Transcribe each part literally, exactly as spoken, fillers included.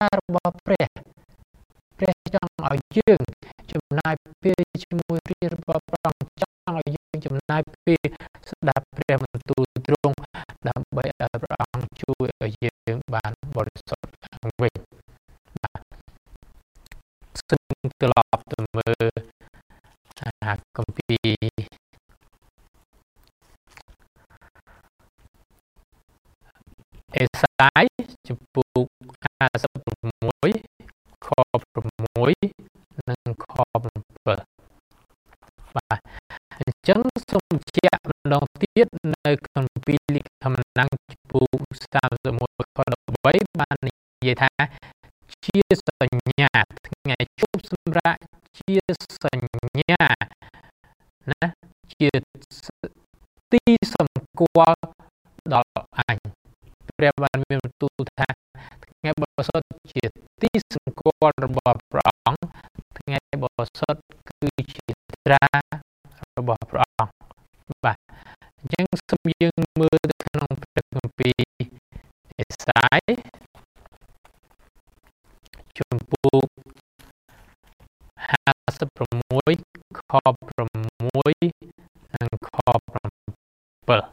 របស់ព្រះព្រះចង់ឲ្យយើងចំណាយពេលជាមួយព្រះរបស់ព្រះអង្គចង់ឲ្យយើងចំណាយពេលស្ដាប់ព្រះបន្ទូលទ្រង់ដើម្បីឲ្យព្រះអង្គជួយឲ្យយើងបានបរិសុទ្ធឡើងវិញបាទซึ่งត្រឡប់ទៅមើលអាគម្ពីរអេសាយជំពូកห้าสิบหกខหกនិងខเจ็ดបាទអញ្ចឹងសូមបញ្ជាក់ម្ដងទៀតនៅគម្ពីរលិខិតបណ្ដាំជំពូកសាមសិបមួយខដប់បីបាននិយាយថាជាសញ្ញាថ្ងៃជប់សម្រាប់ជាសញ្ញាណាជាទីសម្គាល់ដល់អញព្រះបានមានបន្ទូលថាថ្ងៃបរិសុទ្ធជាទីសម្គាល់របស់ព្រះអង្គថ្ងៃបរិសុទ្ធគឺជាត្រារបស់ព្រះអង្គបាទអញ្ចឹងសូមយើងមើលទៅក្នុងព្រះគម្ពីរអេសាយជំពូកห้าสิบหกខหกនិងខเจ็ดព្រះ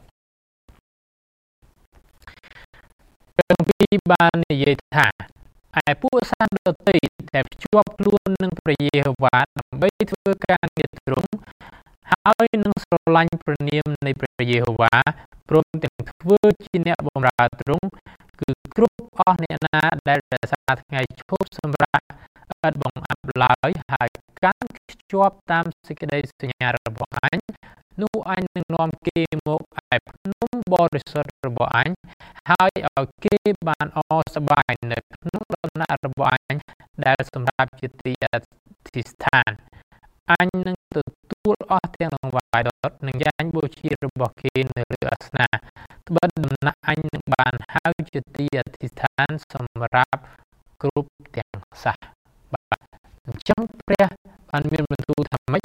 គម្ពីរបាននិយាយថាឯពួកសត្វដទៃដែលភ្ជាប់ខ្លួននឹងព្រះយេហូវ៉ាដើម្បីធ្វើការងារទ្រង់ហើយនឹងស្រឡាញ់ព្រះនាមនៃព្រះយេហូវ៉ាព្រមទាំងធ្វើជាអ្នកបម្រើទ្រង់គឺគ្រប់អស់អ្នកណាដែលរក្សាថ្ងៃឈប់សម្រាប់ឥតបង្អាប់ឡើយហើយកាន់ភ្ជាប់តាមសេចក្តីសញ្ញារបស់អញនោះអញនឹងនាំគេមកឯភ្នំបរិសុទ្ធរបស់អញហើយឲ្យគេបានអសប្បាយនៅក្នុងដំណាក់របស់អញដែលសម្រាប់ជាទីអធិស្ឋានអញនឹងទទួលអស់ទាំងដង្វាយដុតនិងយ៉ាញ់បូជារបស់គេនៅលើអាសនៈត្បិតដំណាក់អញនឹងបានហៅជាទីអធិស្ឋានសម្រាប់គ្រប់ទាំងសាសបាទអញ្ចឹងព្រះបានមានបន្ទូលថាម៉េច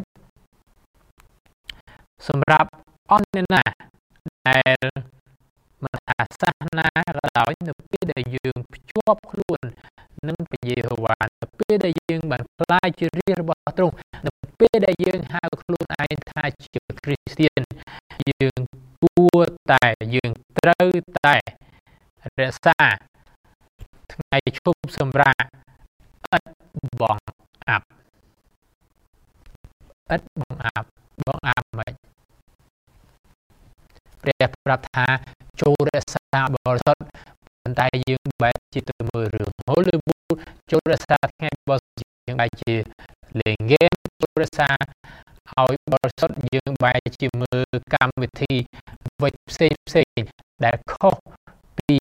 សម្រាប់អស់អ្នកណាដែលមិនថាសាសនាក៏ដោយនៅពេលដែលយើងភ្ជាប់ខ្លួននឹងព្រះយេហូវ៉ានៅពេលដែលយើងបានខ្លាចជារាជរបស់ទ្រង់នៅពេលដែលយើងហៅខ្លួនឯងថាជាគ្រីស្ទានយើងគួរតែយើងត្រូវតែរក្សាថ្ងៃឈប់សម្រាកឥតបង្អាប់ឥតបង្អាប់បង្អាប់មិនព្រះប្រាប់ថាចូលរក្សាបរិសុទ្ធប៉ុន្តែយើងបែរជាទៅមើលរឿង Hollywood ចូលរក្សាថ្ងៃបរិសុទ្ធយើងបែរជាលេងហ្គេមចូលរក្សាឲ្យបរិសុទ្ធយើងបែរជាមើលកម្មវិធីវិចផ្សេងផ្សេងដែលខុសពី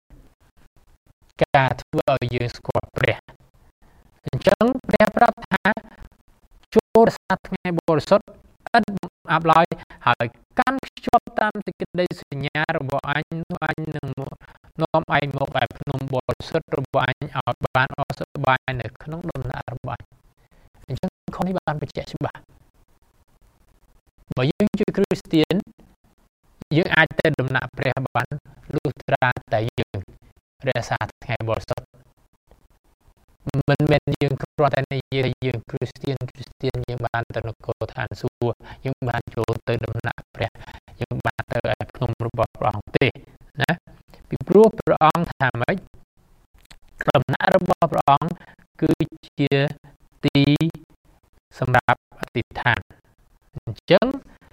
ការធ្វើឲ្យយើងស្គាល់ព្រះអញ្ចឹងព្រះប្រាប់ថាចូលរក្សាថ្ងៃបរិសុទ្ធឥតបង្អាប់ឡើយហើយកាន់ភ្ជាប់តាមសេចក្តីសញ្ញារបស់អញនោះអញនឹងនាំឯងមកឯភ្នំបរិសុទ្ធរបស់អញឲ្យបានអស់សប្បាយនៅក្នុងដំណាក់របស់អញអញ្ចឹងខនេះបានបញ្ជាក់ច្បាស់បើយើងជាគ្រីស្ទានយើងអាចទៅដំណាក់ព្រះបានលុះត្រាតែយើងរក្សាថ្ងៃបរិសុទ្ធមិនមែនយើងគ្រាន់តែនិយាយយើងគ្រីស្ទានគ្រីស្ទានយើងបានទៅនគរឋានសួគ៌យើងបានចូលទៅដំណាក់ព្រះយើងបានទៅឯភ្នំរបស់ព្រះអង្គទេណាពីព្រោះព្រះអង្គថាម៉េចដំណាក់របស់ព្រះអង្គគឺជាទីសម្រាប់អធិដ្ឋានអញ្ចឹង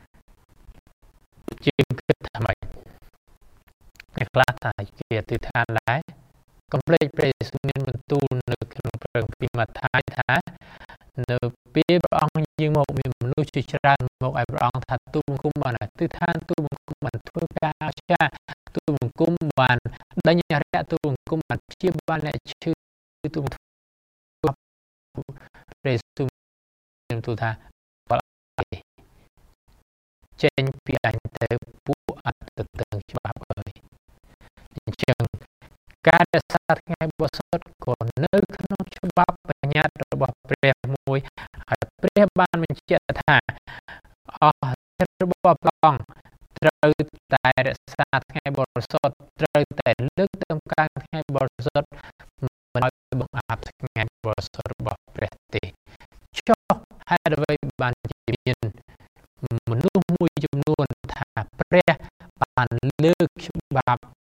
យើងគិតថាម៉េចអ្នកខ្លះថាជាអធិដ្ឋានដែរកុំភ្លេចព្រះយេស៊ូវមានបន្ទូលនៅក្នុងព្រះគម្ពីរម៉ាថាយថានៅពេលព្រះអង្គយាងមកមានមនុស្សជាច្រើនមកឲ្យព្រះអង្គថាទូលបង្គំបានអធិដ្ឋានទូលបង្គំបានធ្វើការអស្ចារ្យទូលបង្គំបានដេញអរិយទូលបង្គំបានព្យាបាលអ្នកឈឺទូលព្រះយេស៊ូវមានបន្ទូលថាចេញពីអញទៅពួកអត់ទៅទាំងច្បាប់អើយអញ្ចឹងការរក្សាថ្ងៃបរិសុទ្ធក៏នៅក្នុងច្បាប់បញ្ញត្តិរបស់ព្រះមួយហើយព្រះបានបញ្ជាក់ថាអស់របស់ព្រះអង្គត្រូវតែរក្សាថ្ងៃបរិសុទ្ធត្រូវតែលើកតម្កើងថ្ងៃបរិសុទ្ធមិនឲ្យបង្អាប់ថ្ងៃបរិសុទ្ធរបស់ព្រះទេចុះហេតុអ្វីបានជាមានមនុស្សមួយចំនួនថាព្រះបានលើកច្បាប់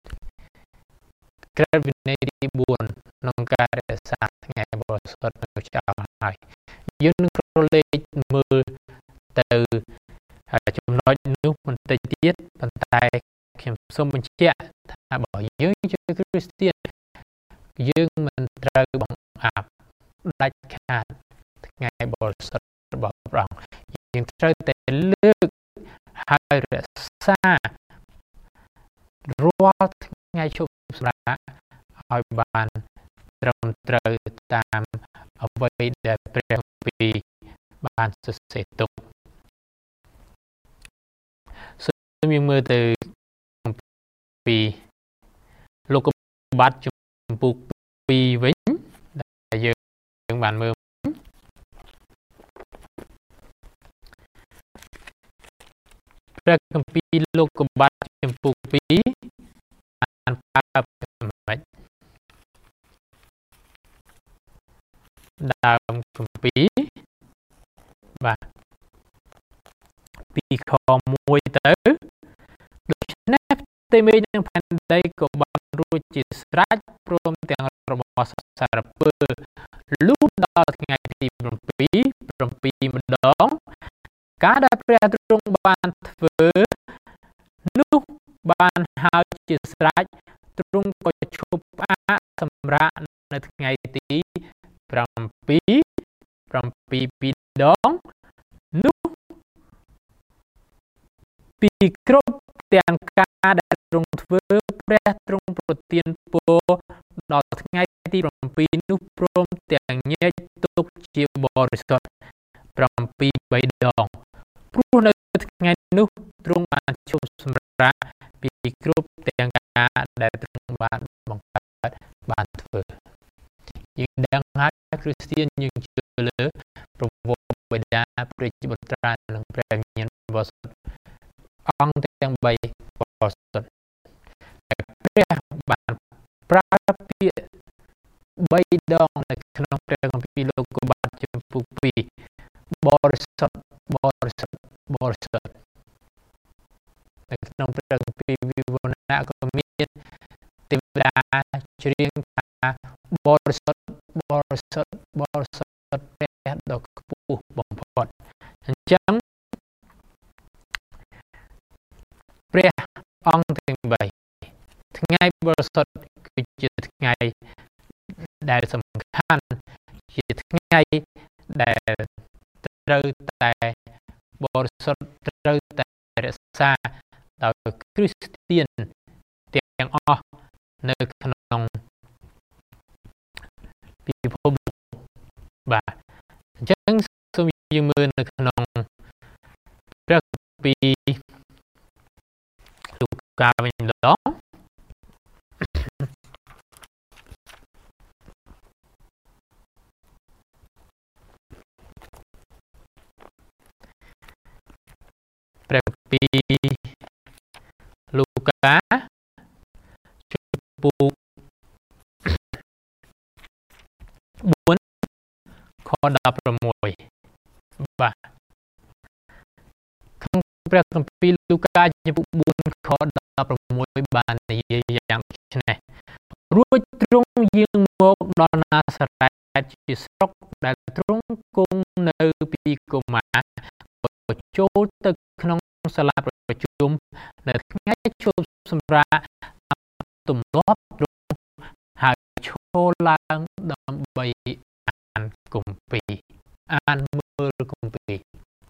ក្រឹតវិន័យទីបួនក្នុងការរក្សាថ្ងៃបរិសុទ្ធនៅចោលហើយយើងនឹងក្រឡេកមើលទៅចំណុចនោះបន្តិចទៀតប៉ុន្តែខ្ញុំសូមបញ្ជាក់ថាបើយើងជាគ្រីស្ទានយើងមិនត្រូវបង្អាប់ដាច់ខាតថ្ងៃបរិសុទ្ធរបស់ព្រះអង្គយើងត្រូវតែលើកហើយរក្សារាល់ថ្ងៃជប់សម្រាប់ឲ្យបានត្រឹមត្រូវតាមអ្វីដែលព្រះពីបានសរសេរទុកសូមយើងមើលទៅពីលោកុបាទចំពុកពីរវិញដែលយើងបានមើលព្រះគម្ពីរលោកុបាទចំពុកពីរបានប្រើមិនដើមគម្ពីរបាទពីខមួយទៅដូច្នេះទេមេនិងផែនដីក៏បានរួចជាស្រេចព្រមទាំងរបស់សារពើលុះដល់ថ្ងៃទី7 7ម្ដងការដែលព្រះទ្រង់បានធ្វើនោះបានហើយជាស្រេចទ្រង់ក៏ឈប់ផ្អាកសម្រាកនៅថ្ងៃទី7 7ពីរដងនោះពីគ្រប់ទាំងការដែលទ្រង់ធ្វើព្រះទ្រង់ប្រទានពរដល់ថ្ងៃទី7នោះព្រមទាំងញែកទុកជាបរិសុទ្ធ7 3ដងព្រោះនៅថ្ងៃនោះទ្រង់បានឈប់សម្រាកពីគ្រប់ទាំងការដែលទ្រង់បានបង្កើតបានធ្វើយើងដឹងហើយគ្រីស្ទានយើងជឿលើព្រះវរបិតាព្រះបុត្រានិងព្រះវិញ្ញាណបរិសុទ្ធអង្គទាំង3បរិសុទ្ធដែលព្រះបានប្រើពាក្យ3ដងនៅក្នុងព្រះគម្ពីរលោកុបាទចំពុកពីរបរិសុទ្ធបរិសុទ្ធបរិសុទ្ធនៅក្នុងព្រះគម្ពីរវិវរណៈក៏មានទេវតាច្រៀងថាបរិសុទ្ធបរិសុទ្ធបរិសុទ្ធព្រះដ៏ខ្ពស់បំផុតអញ្ចឹងព្រះអង្គទាំង3ថ្ងៃបរិសុទ្ធគឺជាថ្ងៃដែលសំខាន់ជាថ្ងៃដែលត្រូវតែបរិសុទ្ធត្រូវតែរក្សាដោយគ្រីស្ទានទាំងអស់នៅក្នុងពិភពបាទអញ្ចឹងសូមយើងមើលនៅក្នុងព្រះគម្ពីរលូកាវិញម្ដងព្រះគម្ពីរលូកាជំពូកបួនខដប់ប្រាំមួយបាទក្នុងព្រះគម្ពីរលូកាជំពូកបួនខដប់ប្រាំមួយបាននិយាយយ៉ាងដូចនេះរួចទ្រង់យាងមកដល់ណាសារ៉េតជាស្រុកដែលទ្រង់គង់នៅពីកុមារក៏ចូលទៅក្នុងសាលាប្រជុំនៅថ្ងៃជប់សម្រាប់ទម្លាប់ទ្រង់ហើយឈរឡើងដើម្បីអានគម្ពីរអានមើលគម្ពីរ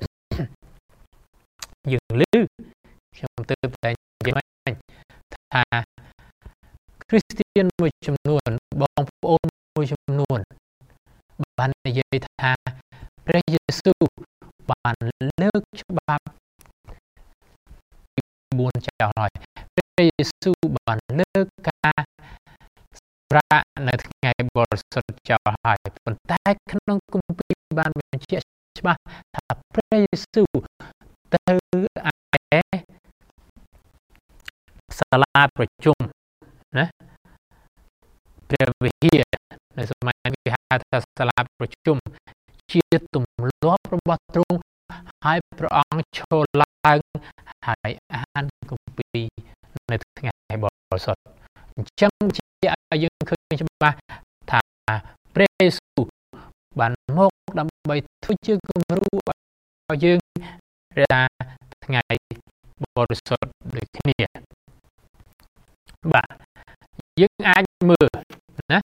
យើងឮខ្ញុំទើបតែនិយាយថាគ្រីស្ទានមួយចំនួនបងប្អូនមួយចំនួនបាននិយាយថាព្រះយេស៊ូវបានលើកច្បាប់បួនចោលហើយព្រះយេស៊ូវបានលើកការសម្រាកនៅថ្ងៃបរិសុទ្ធចោលហើយប៉ុន្តែក្នុងគម្ពីរបានបញ្ជាក់ច្បាស់ថាព្រះយេស៊ូវទៅឯសាលាប្រជុំណាព្រះវិហារនៅសម័យគេហៅថាសាលាប្រជុំជាទម្លាប់របស់ទ្រង់ហើយព្រះអង្គឈរឡើងហើយអានគម្ពីរនៅថ្ងៃបរិសុទ្ធអញ្ចឹងជាឲ្យយើងឃើញច្បាស់ថាព្រះយេស៊ូវបានមកដើម្បីធ្វើជាគំរូឲ្យយើងរាល់ថ្ងៃបរិសុទ្ធដូចគ្នាបាទយើងអាចមើលណា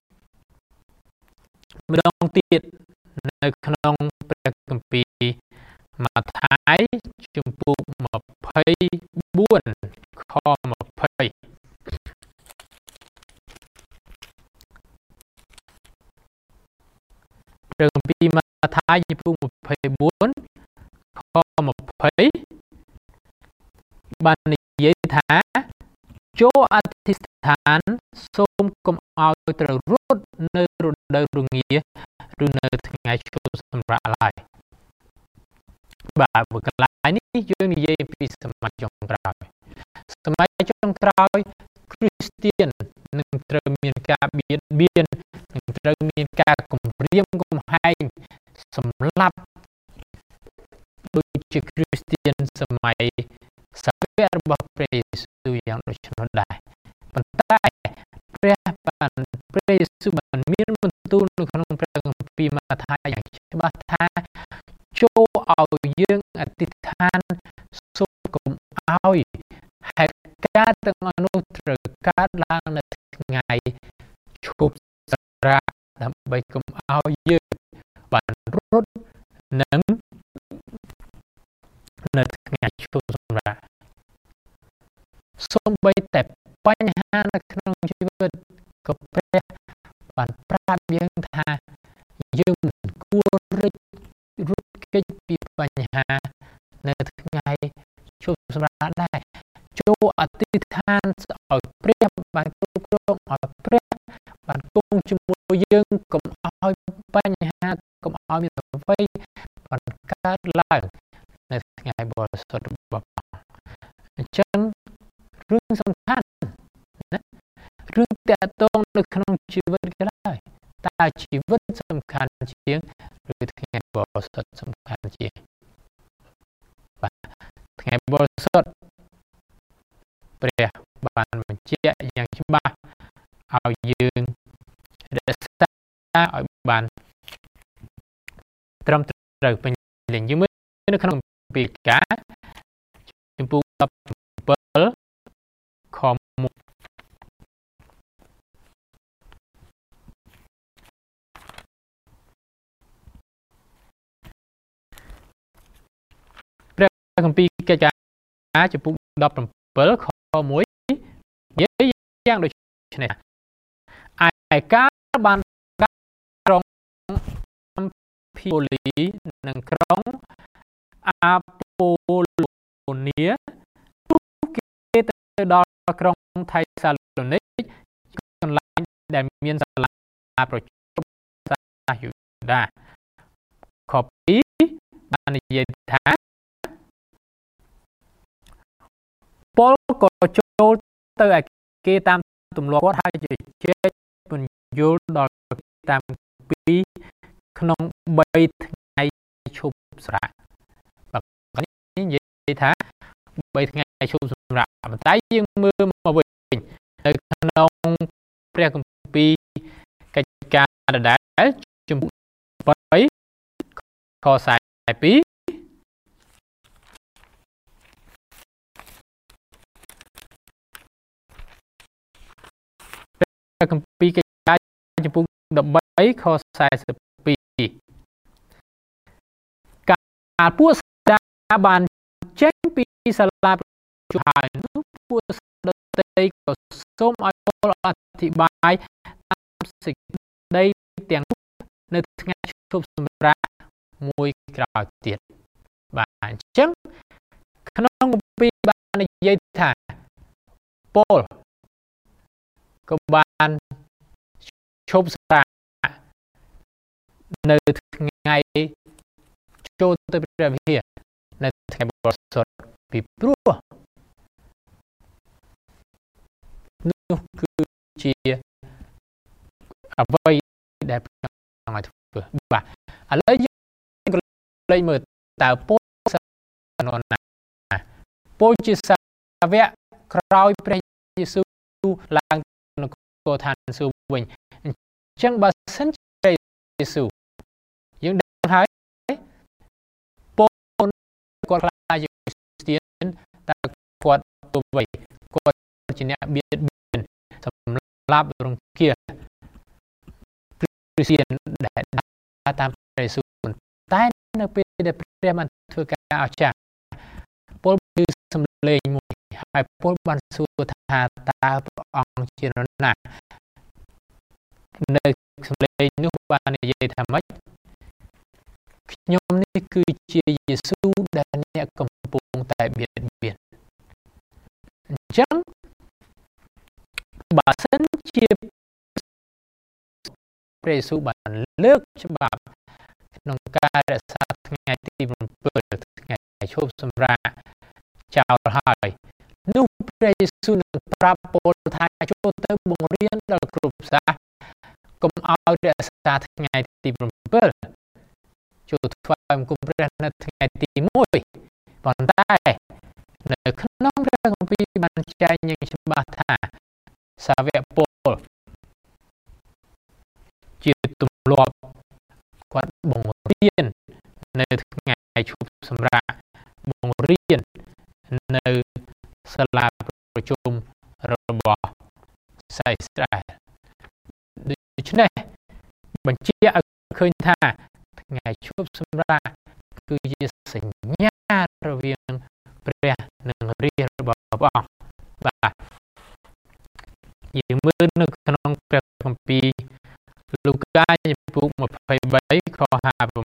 ម្ដងទៀតនៅក្នុងព្រះគម្ពីរម៉ាថាយជំពូកម្ភៃបួនខម្ភៃព្រះគម្ពីរម៉ាថាយជំពូកម្ភៃបួនខម្ភៃបាននិយាយថាចូលអធិស្ឋានសូមកុំឲ្យត្រូវរត់នៅរដូវរងាឬនៅថ្ងៃឈប់សម្រាកឡើយបាទបើកន្លែងនេះយើងនិយាយពីសម័យចុងក្រោយសម័យចុងក្រោយគ្រីស្ទាននឹងត្រូវមានការបៀតបៀននឹងត្រូវមានការគំរាមកំហែងសម្លាប់ដូចជាគ្រីស្ទានសម័យសាវករបស់ព្រះយេស៊ូវយ៉ាងដូចនោះដែរប៉ុន្តែព្រះបានព្រះយេស៊ូវបានមានបន្ទូលនៅក្នុងព្រះគម្ពីរម៉ាថាយយ៉ាងច្បាស់ថាចូលឲ្យយើងអធិដ្ឋានសូមកុំឲ្យហេតុការណ៍ទាំងអស់នោះត្រូវកើតឡើងនៅថ្ងៃឈប់សម្រាកដើម្បីកុំឲ្យយើងបានរត់នឹងនៅថ្ងៃឈប់សម្រាកសូម្បីតែបញ្ហានៅក្នុងជីវិតក៏ព្រះបានប្រាប់យើងថាយើងមិនគួររត់រត់គេចពីបញ្ហានៅថ្ងៃឈប់សម្រាកដែរចូលអធិដ្ឋានឲ្យព្រះបានគ្រប់គ្រងឲ្យព្រះបានគង់ជាមួយយើងកុំឲ្យបញ្ហាកុំឲ្យមានអ្វីបានកើតឡើងនៅថ្ងៃបរិសុទ្ធរបស់ព្រះអញ្ចឹងរឿងសំខាន់ណារឿងតាក់ទងនៅក្នុងជីវិតក៏ដែរតើជីវិតសំខាន់ជាងឬថ្ងៃបរិសុទ្ធសំខាន់ជាងបាទថ្ងៃបរិសុទ្ធព្រះបានបញ្ជាក់យ៉ាងច្បាស់ឲ្យយើងរក្សាឲ្យបានត្រឹមត្រូវពេញលេញយើងមើលនៅក្នុងពីការជំពូកដប់bảyខមួយព្រះគម្ពីរកិច្ចការជំពូកដប់bảyខមួយនិយាយយ៉ាងដូចនេះឯការបានក្រុងអំភីប៉ូលីនិងក្រុងអាប៉ូឡូនីគេទៅដល់ក្រុងថៃសាឡូនីកកន្លែងដែលមានសាលាប្រជុំសាសយូដាខពីបាននិយាយថាពលក៏ចូលទៅឯគេតាមទម្លាប់គាត់ហើយជជែកពន្យល់ដល់តាមពីក្នុងបីថ្ងៃឈប់សម្រាកបាទនេះនិយាយថាបីថ្ងៃឈប់សម្រាកប៉ុន្តែយើងមើលមកវិញនៅក្នុងព្រះគម្ពីរកិច្ចការដដែលជំពូកbảyខខ្សែពីរព្រះគម្ពីរកិច្ចការជំពូកeighteenខខ្សែពីរកាលពួកស្ដេចបានចេញពីសាលាប្រជុំហើយនោះពួកដទៃក៏សូមឲ្យពលអធិប្បាយតាមសេចក្តីទាំងនោះនៅថ្ងៃឈប់សម្រាកមួយក្រោយទៀតបាទអញ្ចឹងក្នុងគម្ពីរបាននិយាយថាពលក៏បានឈប់សម្រាកនៅថ្ងៃចូលទៅព្រះវិហារនៅថ្ងៃបរិសុទ្ធពីព្រោះនោះគឺជាអ្វីដែលព្រះអង្គឲ្យធ្វើបាទឥឡូវយើងក៏លេខមើលតើពលសានរណាពលជាសាវកក្រោយព្រះយេស៊ូវឡើងនគរឋានសួគ៌វិញអញ្ចឹងបើសិនជាព្រះយេស៊ូវយើងដឹងហើយពលគាត់ខ្លាចជាគ្រីស្ទានតើគាត់ទៅវិញគាត់ជាអ្នកបៀតបៀនសម្លាប់រង្គាលគ្រីស្ទានដែលតាមព្រះយេស៊ូវតែនៅពេលដែលព្រះបានធ្វើការអស្ចារ្យពលគឺសម្លេងមួយហើយពលបានសួរថាតើព្រះអង្គជានរណានៅសម្លេងនោះបាននិយាយថាម៉េចខ្ញុំនេះគឺជាយេស៊ូវដែលអ្នកកំពុងតែបៀតបៀនអញ្ចឹងបើសិនជាព្រះយេស៊ូវបានលើកច្បាប់ក្នុងការរក្សាថ្ងៃទី7ថ្ងៃឈប់សម្រាកចោលហើយនោះព្រះយេស៊ូវនឹងប្រាប់ពលថាចូលទៅបង្រៀនដល់គ្រប់សាសកុំឲ្យរក្សាថ្ងៃទី7ចូលថ្វាយបង្គំព្រះនៅថ្ងៃទី1ប៉ុន្តែនៅក្នុងព្រះគម្ពីរបានចែងយ៉ាងច្បាស់ថាសាវកពលជាទម្លាប់គាត់បង្រៀននៅថ្ងៃឈប់សម្រាកបង្រៀននៅសាលាប្រជុំរបស់សាយស្រាអែលដូច្នេះបញ្ជាក់ឲ្យឃើញថាថ្ងៃឈប់សម្រាកគឺជាសញ្ញារវាងព្រះនិងរាជរបស់ព្រះអង្គបាទយើងមើលនៅក្នុងព្រះគម្ពីរលូកាជំពូក23ខ